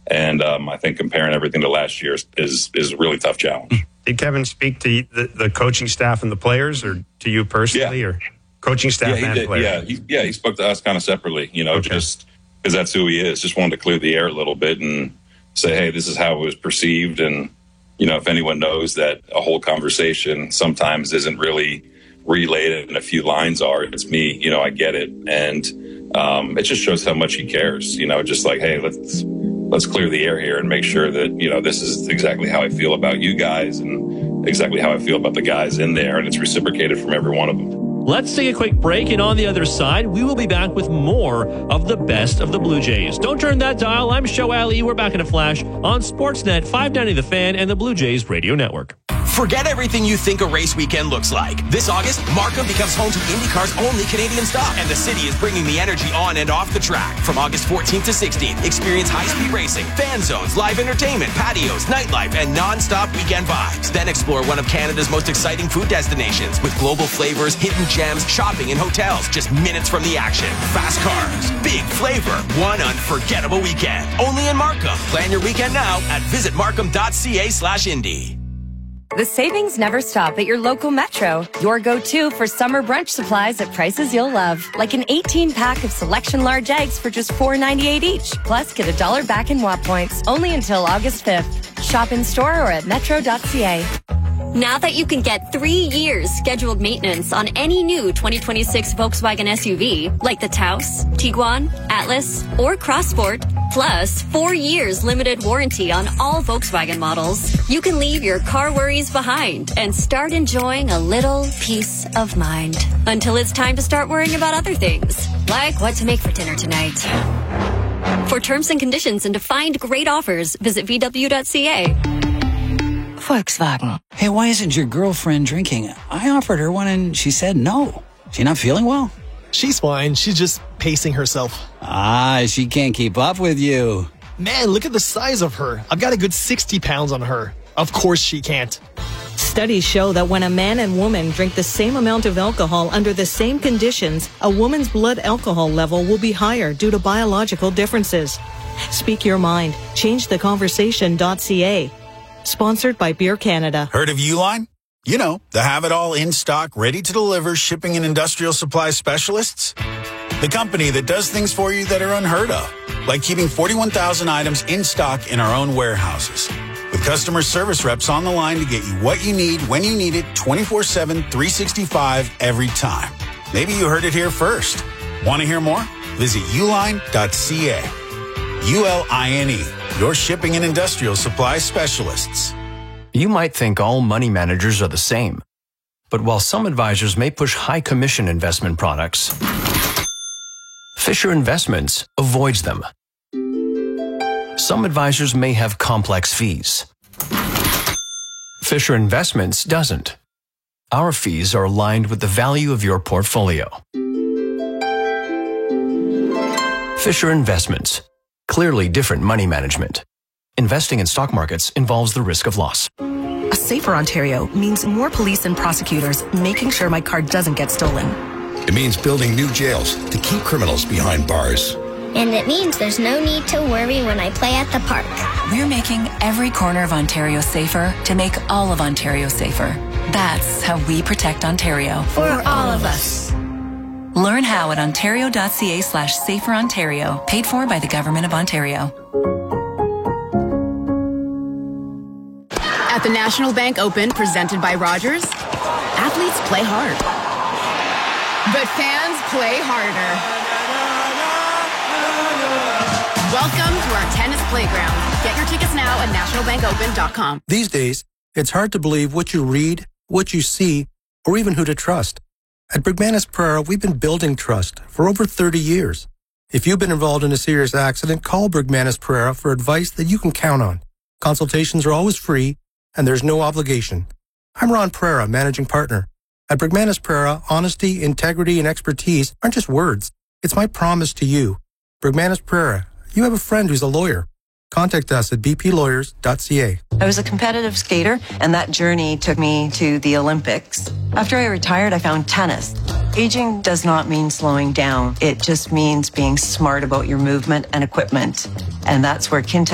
And I think comparing everything to last year is a really tough challenge. Did Kevin speak to the coaching staff and the players, or to you personally, or coaching staff and players? He spoke to us kind of separately, just because that's who he is. Just wanted to clear the air a little bit and say, hey, this is how it was perceived. And, if anyone knows that a whole conversation sometimes isn't really relayed and a few lines are, it's me, I get it. And it just shows how much he cares, just like, hey, let's clear the air here and make sure that, this is exactly how I feel about you guys and exactly how I feel about the guys in there. And it's reciprocated from every one of them. Let's take a quick break, and on the other side, we will be back with more of the best of the Blue Jays. Don't turn that dial. I'm Show Ali. We're back in a flash on Sportsnet 590 The Fan and the Blue Jays Radio Network. Forget everything you think a race weekend looks like. This August, Markham becomes home to IndyCar's only Canadian stop, and the city is bringing the energy on and off the track. From August 14th to 16th, experience high-speed racing, fan zones, live entertainment, patios, nightlife, and non-stop weekend vibes. Then explore one of Canada's most exciting food destinations with global flavors, hidden gems, shopping, and hotels just minutes from the action. Fast cars, big flavor, one unforgettable weekend. Only in Markham. Plan your weekend now at visitmarkham.ca/Indy. The savings never stop at your local Metro. Your go-to for summer brunch supplies at prices you'll love. Like an 18-pack of Selection large eggs for just $4.98 each. Plus, get $1 back in WAP points. Only until August 5th. Shop in-store or at metro.ca. Now that you can get 3 years scheduled maintenance on any new 2026 Volkswagen SUV, like the Taos, Tiguan, Atlas, or Crossport, plus 4 years limited warranty on all Volkswagen models, you can leave your car worries behind and start enjoying a little peace of mind. Until it's time to start worrying about other things, like what to make for dinner tonight. For terms and conditions and to find great offers, visit VW.ca. Volkswagen. Hey, why isn't your girlfriend drinking? I offered her one and she said no. She not feeling well? She's fine. She's just pacing herself. She can't keep up with you. Man, look at the size of her. I've got a good 60 pounds on her. Of course she can't. Studies show that when a man and woman drink the same amount of alcohol under the same conditions, a woman's blood alcohol level will be higher due to biological differences. Speak your mind. ChangeTheConversation.ca. Sponsored by Beer Canada. Heard of Uline? You know, the have-it-all in-stock, ready-to-deliver shipping and industrial supply specialists. The company that does things for you that are unheard of, like keeping 41,000 items in stock in our own warehouses. With customer service reps on the line to get you what you need, when you need it, 24/7, 365, every time. Maybe you heard it here first. Want to hear more? Visit uline.ca. ULINE, your shipping and industrial supply specialists. You might think all money managers are the same. But while some advisors may push high commission investment products, Fisher Investments avoids them. Some advisors may have complex fees. Fisher Investments doesn't. Our fees are aligned with the value of your portfolio. Fisher Investments. Clearly different money management. Investing in stock markets involves the risk of loss. A safer Ontario means more police and prosecutors making sure my car doesn't get stolen. It means building new jails to keep criminals behind bars. And it means there's no need to worry when I play at the park. We're making every corner of Ontario safer to make all of Ontario safer. That's how we protect Ontario. For all of us. Learn how at ontario.ca/saferontario. Paid for by the Government of Ontario. At the National Bank Open, presented by Rogers, athletes play hard. But fans play harder. Welcome to our tennis playground. Get your tickets now at nationalbankopen.com. These days, it's hard to believe what you read, what you see, or even who to trust. At Bergmanis Pereira, we've been building trust for over 30 years. If you've been involved in a serious accident, call Bergmanis Pereira for advice that you can count on. Consultations are always free, and there's no obligation. I'm Ron Pereira, managing partner. At Bergmanis Pereira, honesty, integrity, and expertise aren't just words. It's my promise to you. Bergmanis Pereira, you have a friend who's a lawyer. Contact us at bplawyers.ca. I was a competitive skater, and that journey took me to the Olympics. After I retired, I found tennis. Aging does not mean slowing down. It just means being smart about your movement and equipment. And that's where Kintec